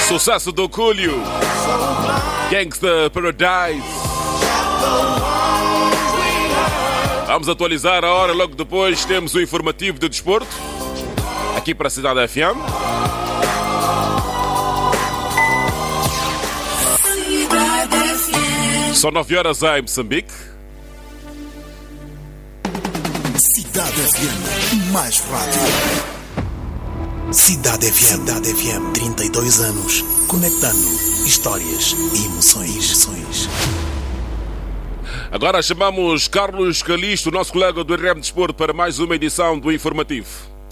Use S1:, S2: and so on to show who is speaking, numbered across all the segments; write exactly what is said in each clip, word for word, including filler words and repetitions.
S1: Sucesso do Cúlio, Gangsta Paradise. Vamos atualizar a hora, logo depois temos o informativo de desporto, aqui para a Cidade F M. São nove horas em Moçambique.
S2: Cidade F M, mais rádio. Cidade F M, Cidade F M, trinta e dois anos, conectando histórias e emoções.
S1: Agora chamamos Carlos Calisto, nosso colega do R M Desporto, para mais uma edição do informativo.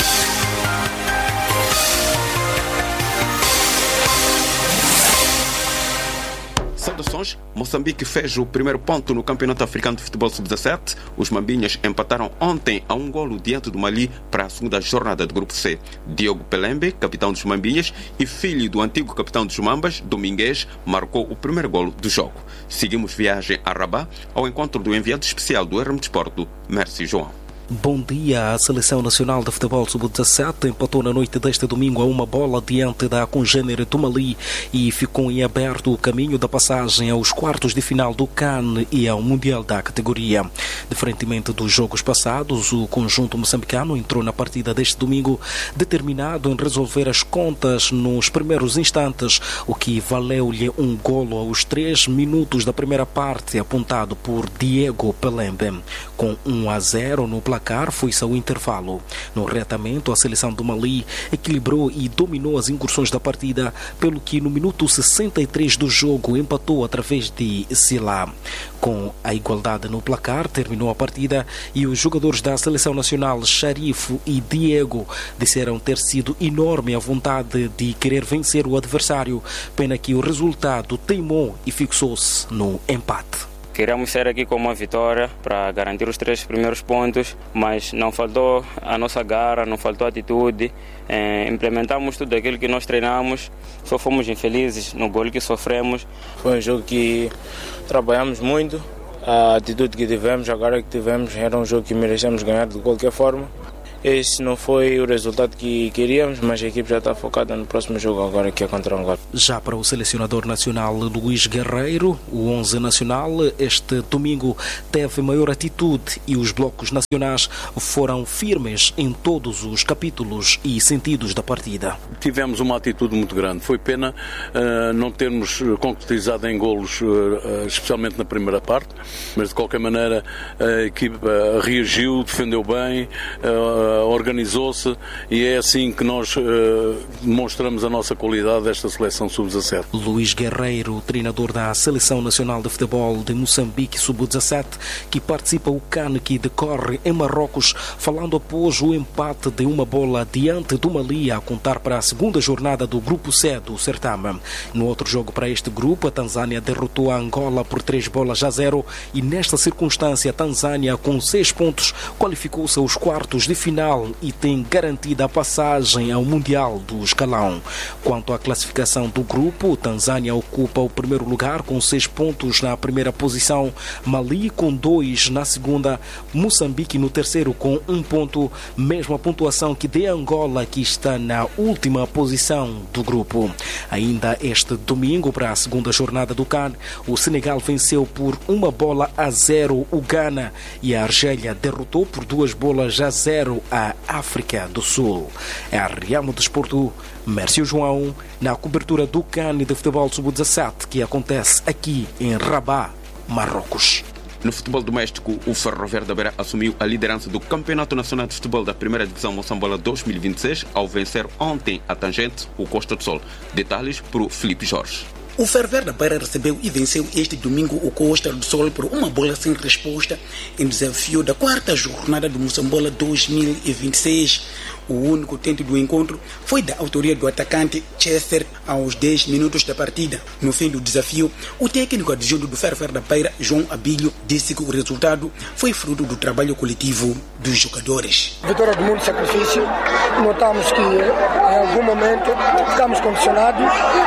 S3: Saudações. Moçambique fez o primeiro ponto no Campeonato Africano de Futebol sub dezassete. Os Mambinhas empataram ontem a um golo diante do Mali para a segunda jornada do Grupo C. Diogo Pelembe, capitão dos Mambinhas e filho do antigo capitão dos Mambas, Domingues, marcou o primeiro golo do jogo. Seguimos viagem a Rabat ao encontro do enviado especial do R M Desporto, Mércio João.
S4: Bom dia. A Seleção Nacional de Futebol sub dezassete empatou na noite deste domingo a uma bola diante da congênere do Mali e ficou em aberto o caminho da passagem aos quartos de final do CAN e ao Mundial da categoria. Diferentemente dos jogos passados, o conjunto moçambicano entrou na partida deste domingo determinado em resolver as contas nos primeiros instantes, o que valeu-lhe um golo aos três minutos da primeira parte, apontado por Diego Pelembe. Com um a zero no placar, foi-se ao intervalo. No reatamento, a seleção do Mali equilibrou e dominou as incursões da partida, pelo que no minuto sessenta e três do jogo empatou através de Sila. Com a igualdade no placar, terminou a partida e os jogadores da seleção nacional, Sharifo e Diego, disseram ter sido enorme a vontade de querer vencer o adversário, pena que o resultado teimou e fixou-se no empate.
S5: Queríamos sair aqui com uma vitória para garantir os três primeiros pontos, mas não faltou a nossa garra, não faltou a atitude. É, implementamos tudo aquilo que nós treinamos, só fomos infelizes no gol que sofremos.
S6: Foi um jogo que trabalhamos muito, a atitude que tivemos, a garra que tivemos, era um jogo que merecemos ganhar de qualquer forma. Esse não foi o resultado que queríamos, mas a equipe já está focada no próximo jogo agora, que é contra o Angola.
S4: Já para o selecionador nacional Luís Guerreiro, o onze nacional este domingo teve maior atitude e os blocos nacionais foram firmes em todos os capítulos e sentidos da partida.
S7: Tivemos uma atitude muito grande. Foi pena uh, não termos concretizado em golos, uh, especialmente na primeira parte, mas de qualquer maneira a equipa reagiu, defendeu bem, uh, organizou-se e é assim que nós uh, demonstramos a nossa qualidade desta seleção sub dezassete.
S4: Luís Guerreiro, treinador da Seleção Nacional de Futebol de Moçambique sub dezassete, que participa o CAN que decorre em Marrocos, falando após o empate de uma bola diante do Mali a contar para a segunda jornada do Grupo C do certame. No outro jogo para este grupo, a Tanzânia derrotou a Angola por três bolas a zero e nesta circunstância a Tanzânia, com seis pontos, qualificou-se aos quartos de final e tem garantida a passagem ao Mundial do Escalão. Quanto à classificação do grupo, Tanzânia ocupa o primeiro lugar com seis pontos na primeira posição, Mali com dois na segunda, Moçambique no terceiro com um ponto, mesma pontuação que de Angola, que está na última posição do grupo. Ainda este domingo, para a segunda jornada do CAN, o Senegal venceu por uma bola a zero o Ghana e a Argélia derrotou por duas bolas a zero a África do Sul. É a R M Desporto, Mércio João, na cobertura do CAN de futebol sub dezassete, que acontece aqui em Rabat, Marrocos.
S3: No futebol doméstico, o Ferroviário da Beira assumiu a liderança do Campeonato Nacional de Futebol da Primeira Divisão Moçambola dois mil e vinte e seis ao vencer ontem a Tangente, o Costa do Sol. Detalhes para o Filipe Jorge.
S8: O Ferroviário da Beira recebeu e venceu este domingo o Costa do Sol por uma bola sem resposta em desafio da quarta jornada do Moçambola dois mil e vinte e seis. O único tento do encontro foi da autoria do atacante Chester aos dez minutos da partida. No fim do desafio, o técnico adjunto do Ferroviário da Beira, João Abílio, disse que o resultado foi fruto do trabalho coletivo dos jogadores.
S9: Vitória de muito sacrifício. Notamos que em algum momento ficamos condicionados.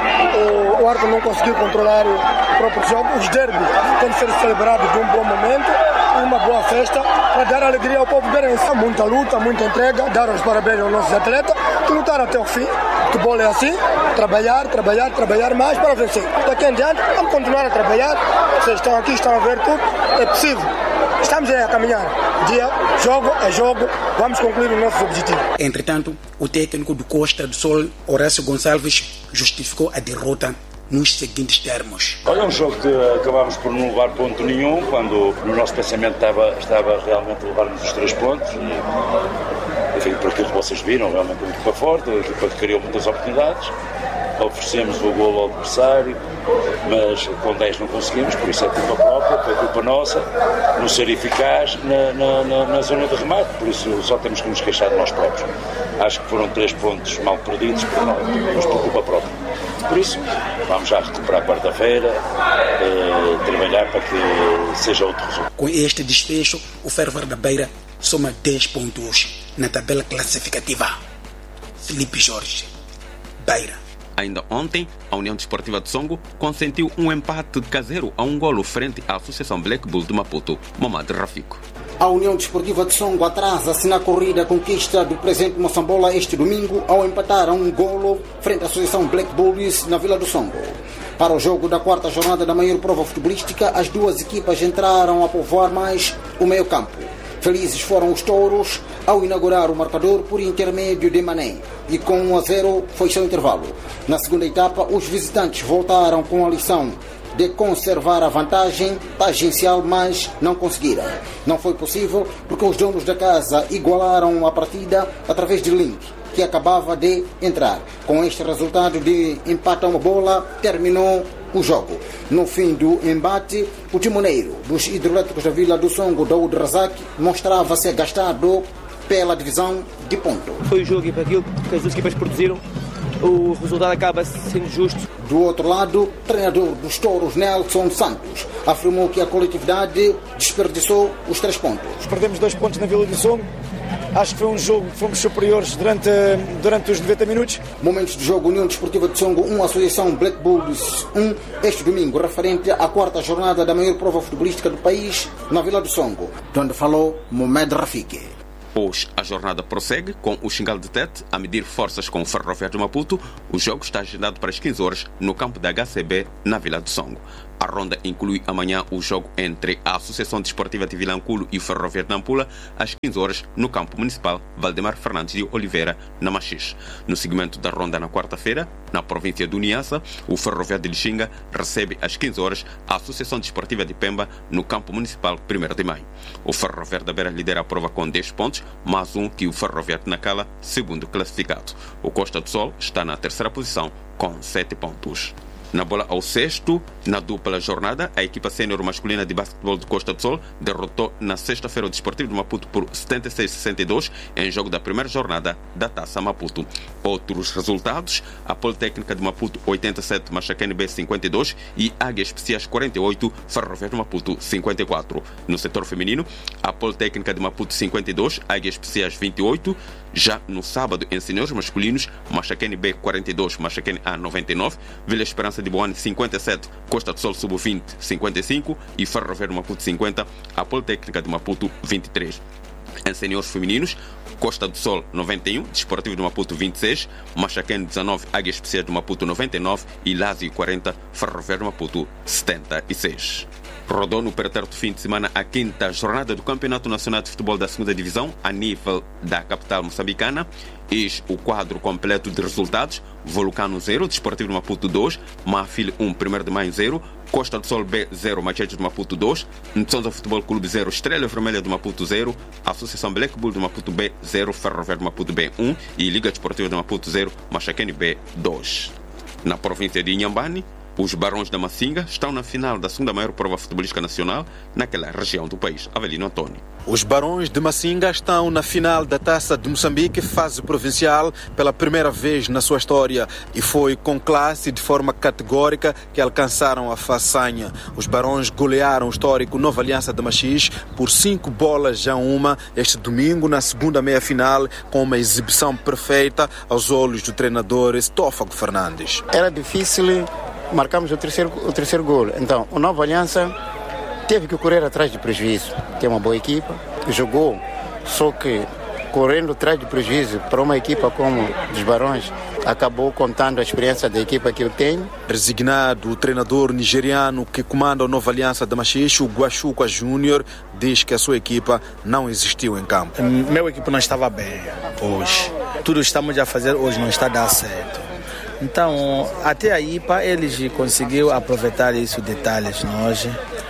S9: O, o árbitro não conseguiu controlar o próprio jogo. Os derbys têm que ser celebrados de um bom momento, uma boa festa, para dar alegria ao povo beirense. Muita luta, muita entrega, dar os parabéns aos nossos atletas que lutaram até o fim. futebol é assim, trabalhar, trabalhar, trabalhar mais para vencer. Daqui em diante, vamos continuar a trabalhar. Vocês estão aqui, estão a ver tudo, é possível. Estamos aí a caminhar. Dia, jogo a jogo, vamos concluir o nosso objetivo.
S8: Entretanto, o técnico do Costa do Sol, Horácio Gonçalves, justificou a derrota nos seguintes termos.
S10: Olha, é um jogo que acabámos por não levar ponto nenhum, quando no nosso pensamento estava, estava realmente a levarmos os três pontos. E, enfim, por aquilo que vocês viram, realmente uma equipa forte, uma equipa que criou muitas oportunidades. Oferecemos o golo ao adversário, mas com dez não conseguimos, por isso é culpa própria, foi culpa nossa, não ser eficaz na, na, na, na zona de remate, por isso só temos que nos queixar de nós próprios. Acho que foram três pontos mal perdidos, por nós, mas por culpa própria. Por isso, vamos já recuperar quarta-feira, eh, trabalhar para que seja outro resultado.
S8: Com este desfecho, o Ferroviário da Beira soma dez pontos na tabela classificativa. Felipe Jorge, Beira.
S3: Ainda ontem, a União Desportiva de Songo consentiu um empate caseiro a um golo frente à Associação Black Bull de Maputo. Mamad Rafico.
S11: A União Desportiva de Songo atrasa-se na corrida à conquista do presente Moçambola este domingo ao empatar a um golo frente à Associação Black Bulls na Vila do Songo. Para o jogo da quarta jornada da maior prova futebolística, as duas equipas entraram a povoar mais o meio-campo. Felizes foram os touros ao inaugurar o marcador por intermédio de Mané e com um a zero foi seu intervalo. Na segunda etapa, os visitantes voltaram com a lição de conservar a vantagem tangencial, mas não conseguiram. Não foi possível porque os donos da casa igualaram a partida através de Link, que acabava de entrar. Com este resultado de empate a uma bola, terminou o jogo. No fim do embate, o timoneiro dos hidroelétricos da Vila do Songo, Daoud Razak, mostrava-se gastado pela divisão de ponto.
S12: Foi o jogo e para aquilo que as duas equipas produziram, o resultado acaba sendo justo.
S11: Do outro lado, o treinador dos touros, Nelson Santos, afirmou que a coletividade desperdiçou os três pontos.
S13: Perdemos dois pontos na Vila do Songo. Acho que foi um jogo que fomos superiores durante, durante os noventa minutos.
S11: Momentos de jogo: União Desportiva de Songo um, Associação Black Bulls um, este domingo, referente à quarta jornada da maior prova futebolística do país, na Vila do Songo, onde falou Mohamed Rafiki.
S3: Hoje a jornada prossegue com o Xingal de Tete a medir forças com o Ferroviário de Maputo. O jogo está agendado para as quinze horas no campo da H C B, na Vila do Songo. A ronda inclui amanhã o jogo entre a Associação Desportiva de Vilanculo e o Ferroviário de Nampula, às quinze horas, no campo municipal Valdemar Fernandes de Oliveira, na Machixe. No segmento da ronda na quarta-feira, na província do Niassa, o Ferroviário de Lixinga recebe às quinze horas a Associação Desportiva de Pemba, no campo municipal primeiro de maio. O Ferroviário da Beira lidera a prova com dez pontos, mais um que o Ferroviário de Nacala, segundo classificado. O Costa do Sol está na terceira posição, com sete pontos. Na bola ao sexto, na dupla jornada, a equipa sénior masculina de basquetebol de Costa do Sol derrotou na sexta-feira o Desportivo de Maputo por setenta e seis a sessenta e dois em jogo da primeira jornada da Taça Maputo. Outros resultados: a Politécnica de Maputo oitenta e sete, Machacane B cinquenta e dois e Águias Especiais quarenta e oito, Ferroviário de Maputo cinquenta e quatro. No setor feminino, a Politécnica de Maputo cinquenta e dois, Águias Especiais vinte e oito. Já no sábado, em senhores masculinos, Machacane B quarenta e dois, Machacane A noventa e nove, Vila Esperança de Boane cinquenta e sete, Costa do Sol Sub vinte cinquenta e cinco e Ferroviário de Maputo cinquenta, a Politécnica de Maputo vinte e três. Em senhores femininos, Costa do Sol noventa e um, Desportivo de Maputo vinte e seis, Machacane dezanove, Águias Especiais de Maputo noventa e nove e Lázio quarenta, Ferroviário de Maputo setenta e seis. Rodou no pretérito fim de semana a quinta jornada do Campeonato Nacional de Futebol da segunda Divisão a nível da capital moçambicana. Eis o quadro completo de resultados: Vulcano zero, Desportivo de Maputo dois, Mafil um, primeiro de maio zero, Costa do Sol B zero, Machete de Maputo dois, Ntsonza Futebol Clube zero, Estrela Vermelha de Maputo zero, Associação Black Bull de Maputo B zero, Ferroviário de Maputo B um e Liga Desportiva de Maputo zero, Machacane B dois. Na província de Inhambane, os Barões da Massinga estão na final da segunda maior prova futebolística nacional naquela região do país. Avelino Antônio.
S14: Os Barões de Massinga estão na final da Taça de Moçambique, fase provincial, pela primeira vez na sua história. E foi com classe e de forma categórica que alcançaram a façanha. Os Barões golearam o histórico Nova Aliança de Machixe por cinco bolas a uma este domingo na segunda meia-final, com uma exibição perfeita aos olhos do treinador Estófago Fernandes.
S15: Era difícil. Marcamos o terceiro, o terceiro gol. Então, o Nova Aliança teve que correr atrás de prejuízo. Tem uma boa equipa, jogou, só que correndo atrás de prejuízo para uma equipa como os Barões, acabou contando a experiência da equipa que eu tenho.
S14: Resignado, o treinador nigeriano que comanda a Nova Aliança de Machixe, o Guachuca Júnior, diz que a sua equipa não existiu em campo.
S16: Meu equipe não estava bem hoje. Tudo que estamos a fazer hoje não está a dar certo. Então, até aí, para eles conseguiram aproveitar isso, detalhes hoje,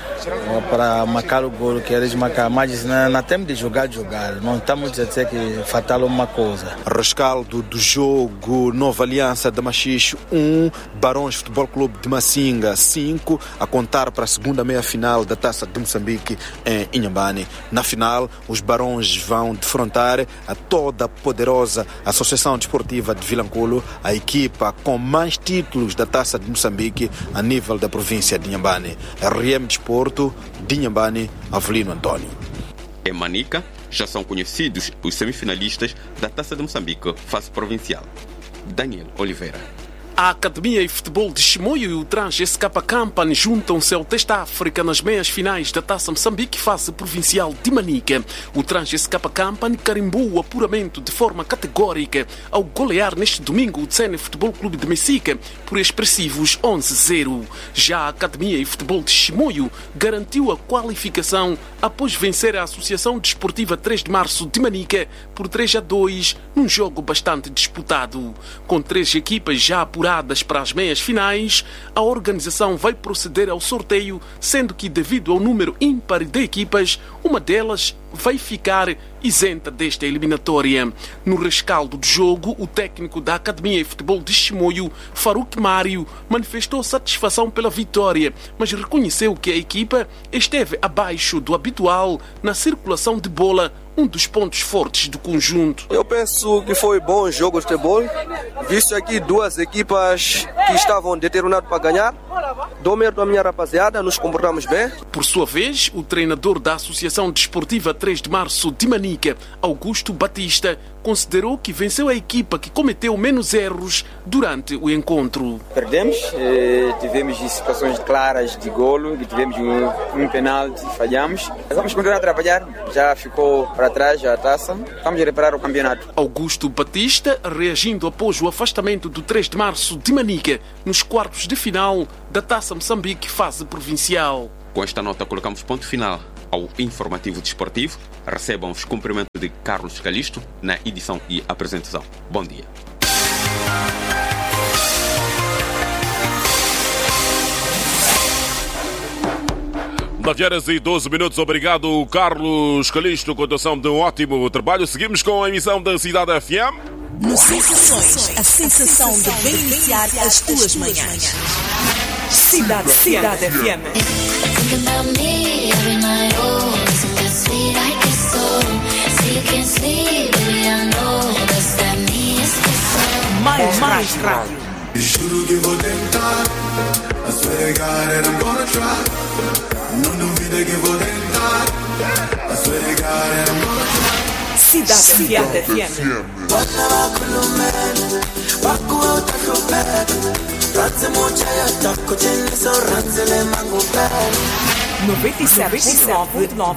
S16: para marcar o gol que eles marcaram. Mas não, não temos de jogar, de jogar. Não estamos a dizer que falta uma coisa.
S14: Rescaldo do jogo Nova Aliança de Machixe um, Barões Futebol Clube de Massinga cinco, a contar para a segunda meia-final da Taça de Moçambique em Inhambane. Na final, os Barões vão defrontar a toda a poderosa Associação Desportiva de Vilanculo, a equipa com mais títulos da Taça de Moçambique a nível da província de Inhambane. R M Desporto de Inhambane, Avelino António.
S3: Em Manica, já são conhecidos os semifinalistas da Taça de Moçambique, fase provincial. Daniel Oliveira.
S17: A Academia de Futebol de Chimoio e o Trans S K Company juntam-se ao Teste África nas meias finais da Taça Moçambique, fase provincial de Manica. O Trans S K Company carimbou o apuramento de forma categórica ao golear neste domingo o Tsene Futebol Clube de Messica por expressivos onze a zero. Já a Academia de Futebol de Chimoio garantiu a qualificação após vencer a Associação Desportiva três de Março de Manica por três a dois num jogo bastante disputado. Com três equipas já apuradas para as meias finais, a organização vai proceder ao sorteio, sendo que, devido ao número ímpar de equipas, uma delas vai ficar isenta desta eliminatória. No rescaldo do jogo, o técnico da Academia de Futebol de Chimoio, Farouk Mário, manifestou satisfação pela vitória, mas reconheceu que a equipa esteve abaixo do habitual na circulação de bola, um dos pontos fortes do conjunto.
S18: Eu penso que foi bom jogo de futebol, visto aqui duas equipas que estavam determinadas para ganhar. Dou mérito à minha rapaziada, nos comportamos bem.
S17: Por sua vez, o treinador da Associação Desportiva três de Março de Manica, Augusto Batista, considerou que venceu a equipa que cometeu menos erros durante o encontro.
S19: Perdemos, eh, tivemos situações claras de golo, tivemos um, um penalti, falhamos. Vamos continuar a trabalhar, já ficou para trás a taça, vamos reparar o campeonato.
S17: Augusto Batista, reagindo após o afastamento do três de Março de Manica nos quartos de final da Taça Moçambique, fase provincial.
S3: Com esta nota colocamos ponto final ao informativo desportivo. Recebam os cumprimentos de Carlos Calisto na edição e apresentação. Bom dia.
S1: nove horas e doze minutos. Obrigado, Carlos Calisto, condução de um ótimo trabalho. Seguimos com a emissão da Cidade F M.
S20: No Sensações, a sensação de bem iniciar as tuas manhãs. Cidade, Cidade F M. Mais, mais rádio.
S21: Juro que vou tentar. I swear to God that I'm gonna try. Não duvida que vou tentar. I swear to God that I'm gonna try.
S20: Cidade, Cidade F M. noventa e sete ponto nove